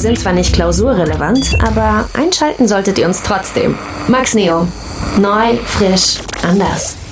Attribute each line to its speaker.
Speaker 1: sind zwar nicht klausurrelevant, aber einschalten solltet ihr uns trotzdem. Max Neo. Neu, frisch, anders.